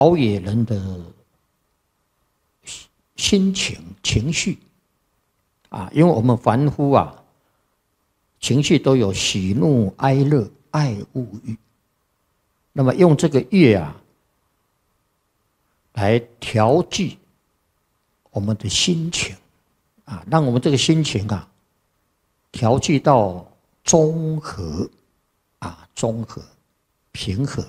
陶冶人的心情、情绪啊，因为我们凡夫啊，情绪都有喜怒哀乐、爱恶欲。那么用这个乐啊，来调剂我们的心情啊，让我们这个心情啊，调剂到中和啊，中和、平和。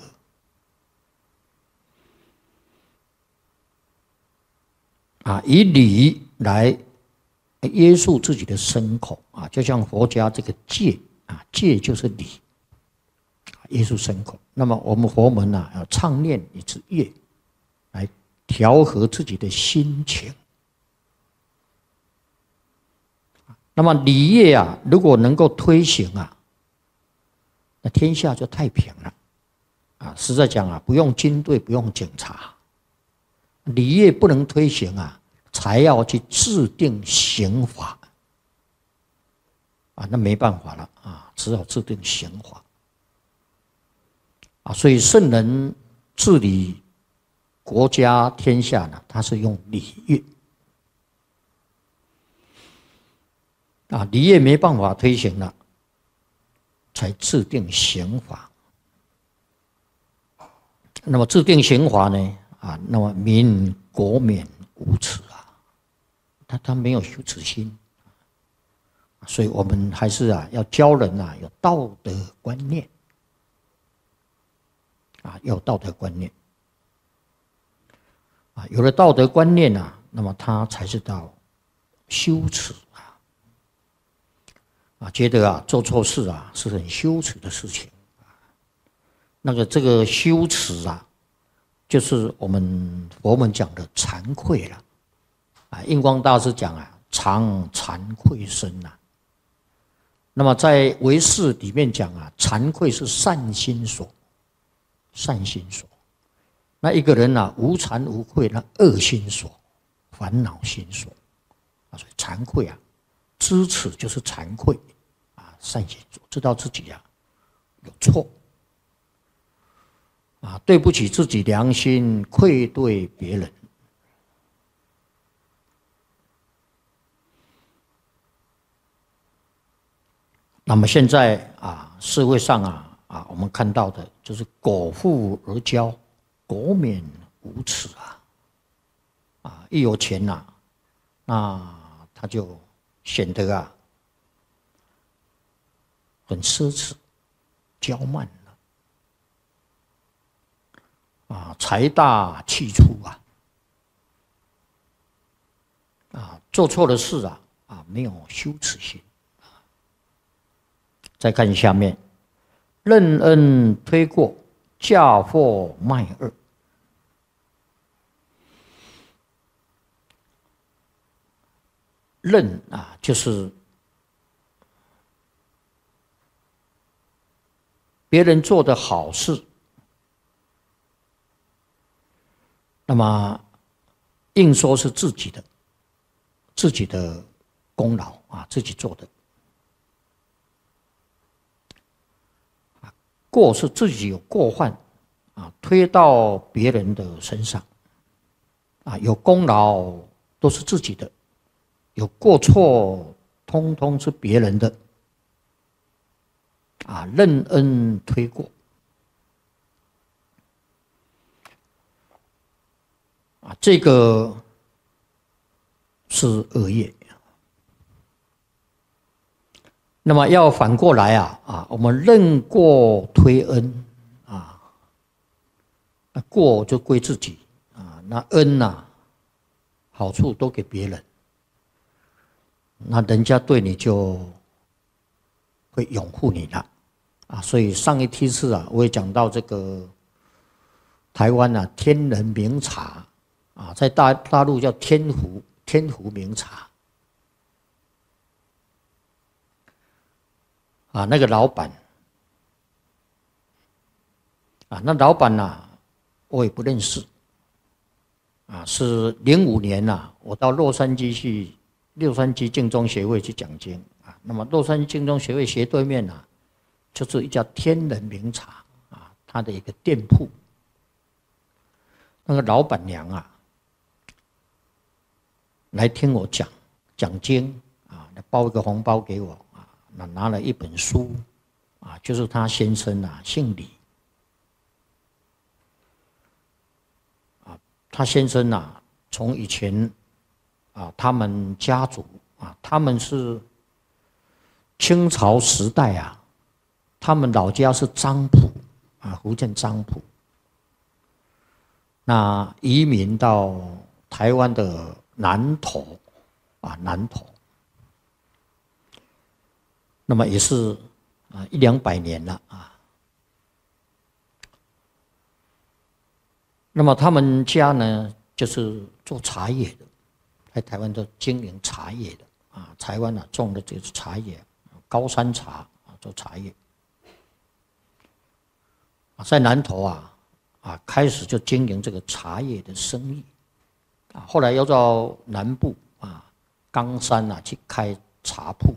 啊，以礼来约束自己的身口啊，就像佛家这个戒啊，戒就是礼，约束身口。那么我们佛门啊，要唱念一支乐，来调和自己的心情。那么礼乐啊，如果能够推行啊，那天下就太平了啊。实在讲啊，不用军队，不用警察。礼乐不能推行啊，才要去制定刑法啊，那没办法了啊，只好制定刑法啊。所以圣人治理国家天下呢，他是用礼乐啊，礼乐没办法推行了，才制定刑法。那么制定刑法呢？啊，那么民国免无耻啊，他没有羞耻心，所以我们还是啊要教人啊有道德观念啊，要有道德观念啊，有了道德观念啊，那么他才知道羞耻啊，觉得啊做错事啊是很羞耻的事情那个这个羞耻啊。就是我们佛门讲的惭愧了，啊，印光大师讲啊，常惭愧身呐。那么在唯识里面讲啊，惭愧是善心所，善心所。那一个人啊，无惭无愧，那恶心所，烦恼心所。啊，所以惭愧啊，知耻就是惭愧啊，善心所，知道自己啊有错。啊，对不起自己良心，愧对别人。那么现在啊，社会上啊，我们看到的就是苟富而骄，国免无耻啊！啊，一有钱呐，那他就显得啊很奢侈、骄慢。啊，财大气粗啊，做错了事啊，没有羞耻心。再看下面，任恩推过，嫁祸卖恶。任啊，就是别人做的好事。那么，硬说是自己的功劳啊，自己做的。过是自己有过患啊，推到别人的身上啊，有功劳都是自己的，有过错通通是别人的啊，任恩推过。啊，这个是恶业。那么要反过来啊，我们任过推恩啊，那过就归自己啊，那恩呐，好处都给别人，那人家对你就会拥护你了啊。所以上一梯次啊，我也讲到这个台湾啊，天人名茶。啊，在大陆叫天湖名茶啊，那个老板啊，那老板呐，我也不认识啊，是05年呐，我到洛杉矶去，洛杉矶净宗协会去讲经啊。那么洛杉矶净宗协会斜对面呐，就是一家天人名茶啊，它的一个店铺。 那个老板娘啊，来听我讲经啊，包一个红包给我啊，拿了一本书啊，就是他先生啊，姓李啊，他先生啊，从以前啊，他们家族啊，他们是清朝时代啊，他们老家是漳浦啊，福建漳浦。那移民到台湾的南投啊，南投，那么也是啊100-200年了啊。那么他们家呢，就是做茶叶的，在台湾都经营茶叶的啊，台湾啊种的这个茶叶，高山茶啊，做茶叶啊，在南投啊开始就经营这个茶叶的生意啊，后来又到南部啊冈山啊去开茶铺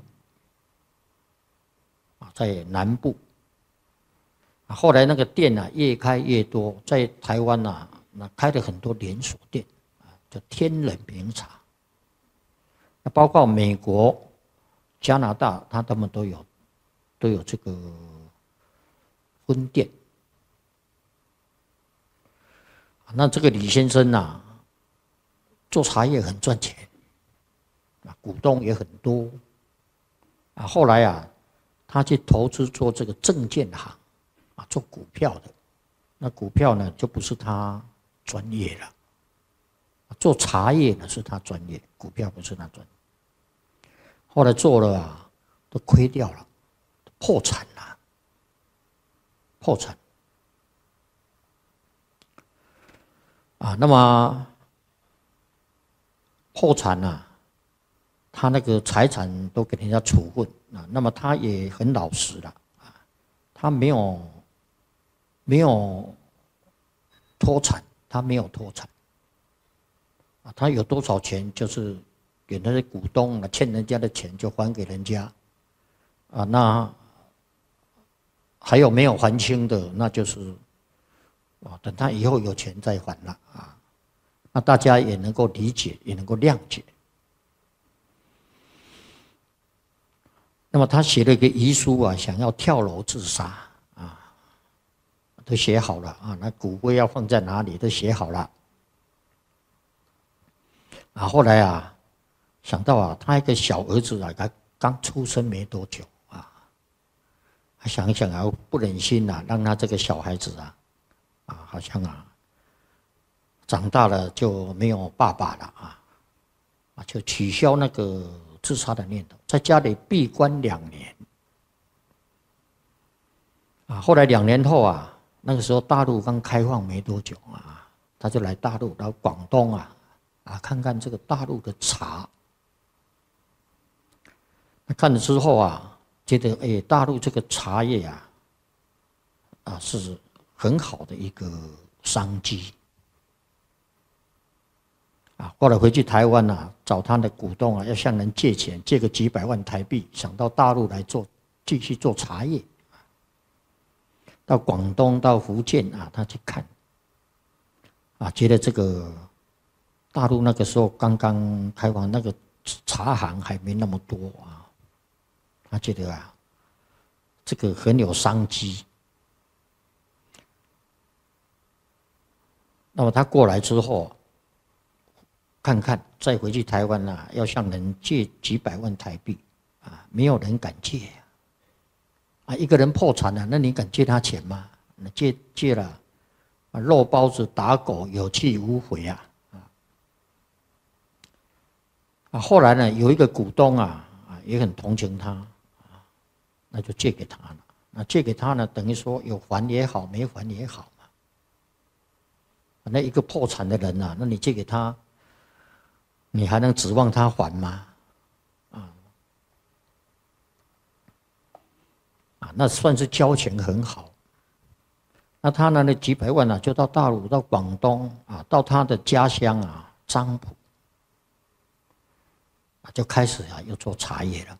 啊，在南部啊，后来那个店啊越开越多，在台湾啊那开了很多连锁店啊，叫天人茗茶。那包括美国、加拿大，他们都有这个分店。那这个李先生啊，做茶叶很赚钱，啊，股东也很多，啊，后来啊，他去投资做这个证券行，啊，做股票的，那股票呢就不是他专业了，做茶叶呢是他专业，股票不是他专业。后来做了啊，都亏掉了，破产了，破产。啊，那么破产啊，他那个财产都给人家处分啊，那么他也很老实了啊，他没有脱产，他没有脱产啊，他有多少钱就是给那些股东啊，欠人家的钱就还给人家啊，那还有没有还清的，那就是啊，等他以后有钱再还了啊，那大家也能够理解，也能够谅解。那么他写了一个遗书啊，想要跳楼自杀啊，都写好了啊，那骨灰要放在哪里都写好了啊。后来啊，想到啊，他一个小儿子啊，他刚出生没多久啊，他想一想啊，不忍心啊，让他这个小孩子啊，好像啊，长大了就没有爸爸了啊，就取消那个自杀的念头，在家里闭关2年啊。后来2年后啊，那个时候大陆刚开放没多久啊，他就来大陆，到广东啊，看看这个大陆的茶。那看了之后啊，觉得大陆这个茶叶是很好的一个商机啊。后来回去台湾啊，找他的股东啊，要向人借钱，借个几百万台币，想到大陆来继续做茶叶。到广东、到福建啊，他去看啊，觉得这个大陆那个时候刚刚开放，那个茶行还没那么多啊，他觉得啊，这个很有商机。那么他过来之后，看看再回去台湾啊，要向人借几百万台币啊，没有人敢借啊，一个人破产了，那你敢借他钱吗？那借了，肉包子打狗，有去无回啊！后来呢，有一个股东也很同情他那就借给他了。那借给他呢，等于说有还也好，没还也好嘛。那一个破产的人那你借给他，你还能指望他还吗？那算是交情很好。那他呢，那几百万就到大陆、到广东到他的家乡漳浦就开始又做茶叶了。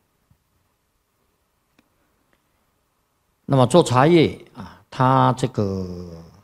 那么做茶叶他这个